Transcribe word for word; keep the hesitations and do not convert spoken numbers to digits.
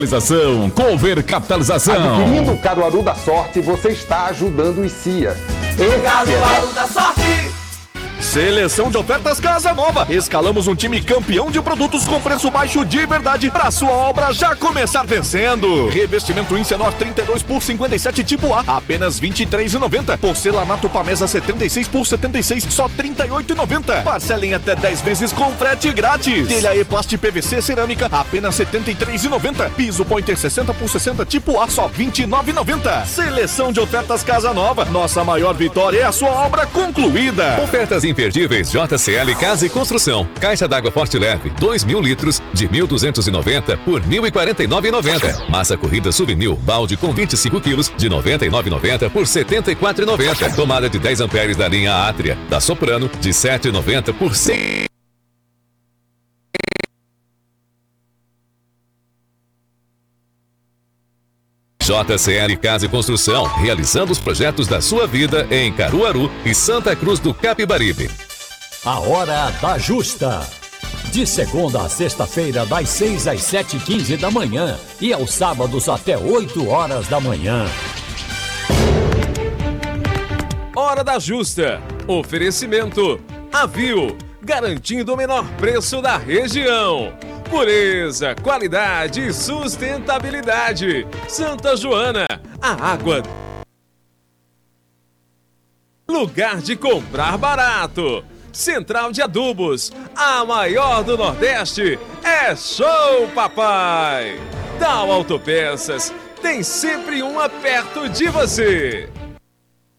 Capitalização, Cover Capitalização. Adquirindo o Caruaru da Sorte, você está ajudando o I C I A. Caruaru da Sorte. Seleção de ofertas Casa Nova. Escalamos um time campeão de produtos com preço baixo de verdade para sua obra já começar vencendo. Revestimento Incenor trinta e dois por cinquenta e sete tipo A, apenas vinte e três reais e noventa centavos. Porcelanato Pamesa setenta e seis por setenta e seis, só trinta e oito reais e noventa centavos. Parcelem até dez vezes com frete grátis. Telha E-Plast P V C cerâmica, apenas setenta e três reais e noventa centavos. Piso Pointer sessenta por sessenta tipo A, só vinte e nove reais e noventa centavos. Seleção de ofertas Casa Nova. Nossa maior vitória é a sua obra concluída. Ofertas imperdíveis J C L Casa e Construção. Caixa d'água Forte Leve, dois mil litros, de mil duzentos e noventa por mil e quarenta e nove reais e noventa centavos. Massa corrida Souvenir, balde com vinte e cinco quilos, de noventa e nove reais e noventa centavos por setenta e quatro reais e noventa centavos. Tomada de dez amperes da linha Atria, da Soprano, de sete reais e noventa centavos por cem. J C L Casa e Construção, realizando os projetos da sua vida em Caruaru e Santa Cruz do Capibaribe. A Hora da Justa. De segunda a sexta-feira, das seis às sete e quinze da manhã e aos sábados até oito horas da manhã. Hora da Justa. Oferecimento Avio, garantindo o menor preço da região. Pureza, qualidade e sustentabilidade. Santa Joana, a água. Lugar de comprar barato. Central de Adubos, a maior do Nordeste. É Show Papai. Tal Autopeças, tem sempre uma perto de você.